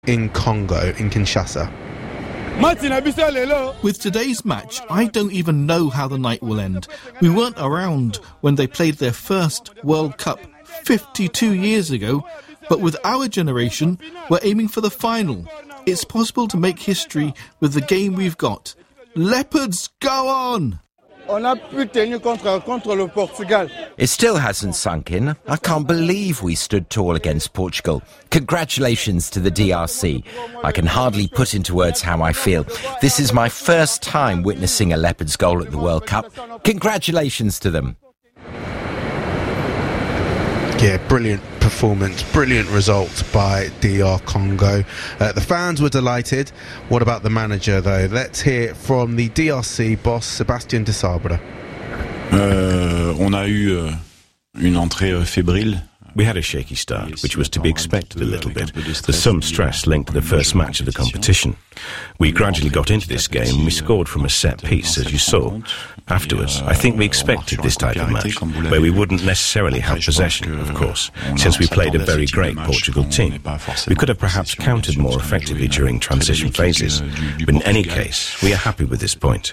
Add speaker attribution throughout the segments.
Speaker 1: in Congo, in Kinshasa.
Speaker 2: With today's match, I don't even know how the night will end. We weren't around when they played their first World Cup 52 years ago, but with our generation, we're aiming for the final. It's possible to make history with the game we've got. Leopards, go on!
Speaker 3: It still hasn't sunk in. I can't believe we stood tall against Portugal. Congratulations to the DRC. I can hardly put into words how I feel. This is my first time witnessing a Leopards goal at the World Cup. Congratulations to them.
Speaker 1: Yeah, brilliant performance, brilliant result by DR Congo. The fans were delighted. What about the manager, though? Let's hear from the DRC boss, Sébastien Desabre.
Speaker 4: On a eu une entrée fébrile.
Speaker 5: We had a shaky start, which was to be expected a little bit. There's some stress linked to the first match of the competition. We gradually got into this game and we scored from a set piece, as you saw. Afterwards, I think we expected this type of match, where we wouldn't necessarily have possession, of course, since we played a very great Portugal team. We could have perhaps countered more effectively during transition phases, but in any case, we are happy with this point.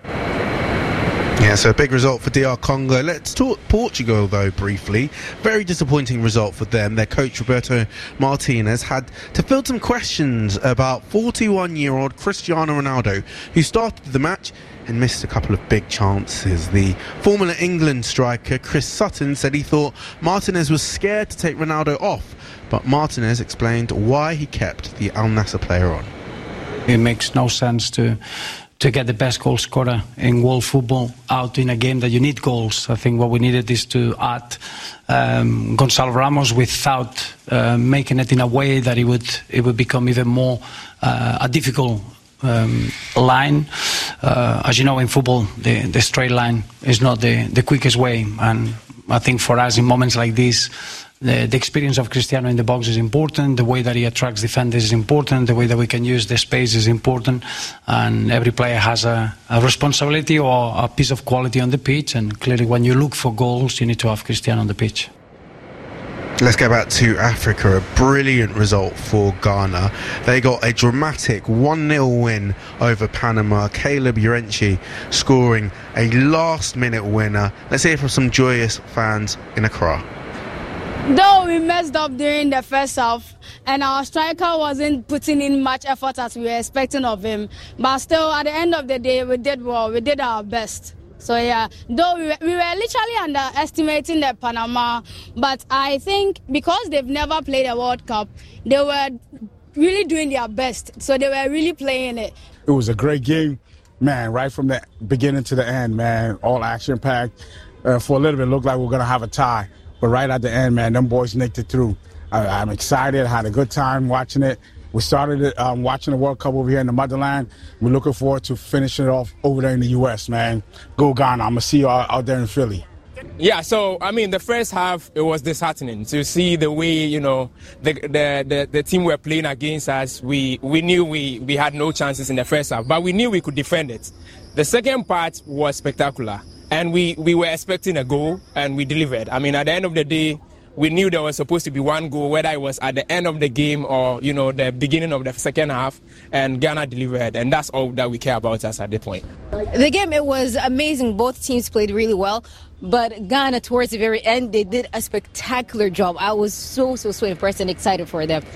Speaker 1: Yeah, so a big result for DR Congo. Let's talk Portugal, though, briefly. Very disappointing result for them. Their coach, Roberto Martinez, had to field some questions about 41-year-old Cristiano Ronaldo, who started the match and missed a couple of big chances. The former England striker, Chris Sutton, said he thought Martinez was scared to take Ronaldo off, but Martinez explained why he kept the Al Nassr player on.
Speaker 6: It makes no sense to get the best goal scorer in world football out in a game that you need goals. I think what we needed is to add Gonçalo Ramos without making it in a way that it would become even more a difficult line. As you know, in football, the straight line is not the quickest way, and I think for us in moments like this, the experience of Cristiano in the box is important, the way that he attracts defenders is important, the way that we can use the space is important, and every player has a responsibility or a piece of quality on the pitch, and clearly when you look for goals, you need to have Cristiano on the pitch.
Speaker 1: Let's go back to Africa. A brilliant result for Ghana. They got a dramatic 1-0 win over Panama. Caleb Urenchi scoring a last-minute winner. Let's hear from some joyous fans in Accra.
Speaker 7: Though we messed up during the first half and our striker wasn't putting in much effort as we were expecting of him, but still at the end of the day we did well, we did our best. So yeah, though we were literally underestimating the Panama, but I think because they've never played a World Cup, they were really doing their best, so they were really playing it.
Speaker 8: It was a great game, man, right from the beginning to the end, man, all action-packed. For a little bit, it looked like we were going to have a tie. But right at the end, man, them boys nicked it through. I'm excited. Had a good time watching it. We started it, watching the World Cup over here in the motherland. We're looking forward to finishing it off over there in the U.S., man. Go Ghana. I'm going to see you out there in Philly.
Speaker 9: Yeah, so, I mean, the first half, it was disheartening to see the way, you know, the team were playing against us. We knew we had no chances in the first half, but we knew we could defend it. The second part was spectacular. And we were expecting a goal, and we delivered. I mean, at the end of the day, we knew there was supposed to be one goal, whether it was at the end of the game or, you know, the beginning of the second half, and Ghana delivered, and that's all that we care about us at the point.
Speaker 10: The game, it was amazing. Both teams played really well, but Ghana, towards the very end, they did a spectacular job. I was so impressed and excited for them.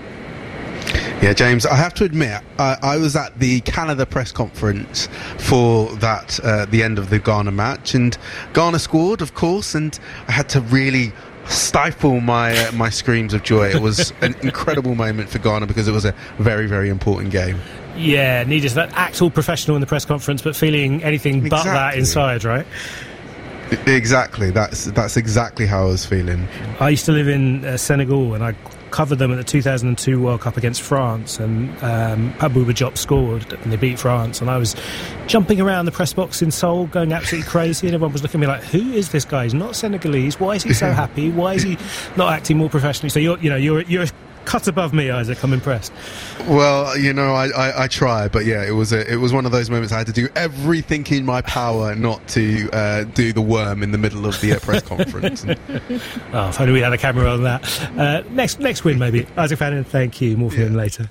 Speaker 1: Yeah, James, I have to admit, I was at the Canada press conference for that, the end of the Ghana match, and Ghana scored, of course, and I had to really stifle my screams of joy. It was an incredible moment for Ghana because it was a very, very important game.
Speaker 11: Yeah, needed that act all professional in the press conference, but feeling anything but that inside, right?
Speaker 1: Exactly, that's exactly how I was feeling.
Speaker 11: I used to live in Senegal, and I covered them at the 2002 World Cup against France, and Abouba Diop scored and they beat France, and I was jumping around the press box in Seoul going absolutely crazy, and everyone was looking at me like, who is this guy? He's not Senegalese. Why is he so happy? Why is he not acting more professionally? So you're a cut above me, Isaac. I'm impressed.
Speaker 1: Well, you know, I try, but yeah, it was one of those moments I had to do everything in my power not to do the worm in the middle of the press conference.
Speaker 11: Oh, if only we had a camera on that. Next win, maybe. Isaac Fannin, thank you. More for him later.